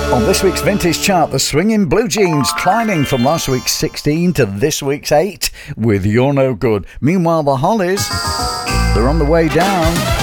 On this week's Vintage Chart, the Swinging Blue Jeans climbing from last week's 16 to this week's 8 with You're No Good. Meanwhile, the Hollies, they're on the way down.